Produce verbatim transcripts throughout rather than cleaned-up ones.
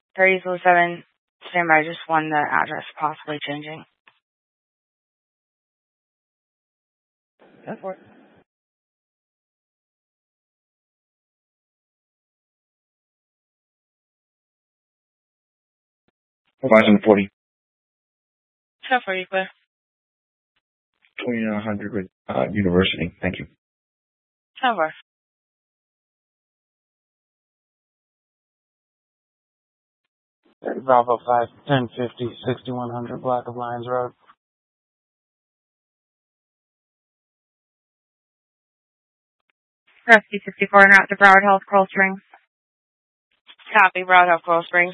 thirty oh seven, stand by, just one, the address possibly changing. Go for it. five forty. ten forty, clear. twenty-nine hundred uh, University. Thank you. ten four. Bravo five, ten fifty, sixty-one hundred Black of Lions Road. Rescue sixty-four en route to Broward Health, Coral Springs. Copy, Broward Health, Coral Springs.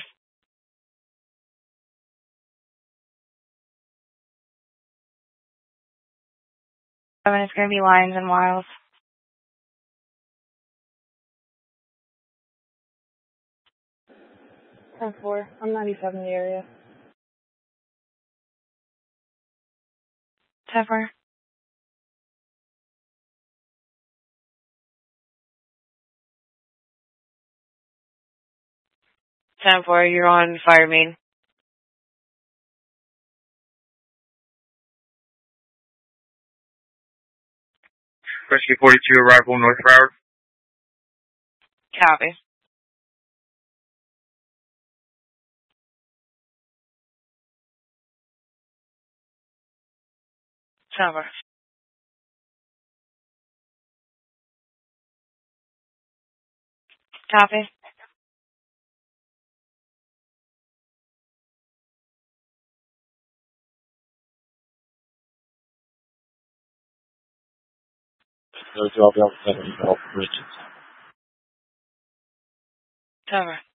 Seven, it's going to be Lions and Wiles. ten four, I'm ninety-seven in the area. ten four. ten four, you're on fire main. Rescue forty-two, arrival North Broward. Copy. ten four. Copy. So twelve, seven, Richards. ten four.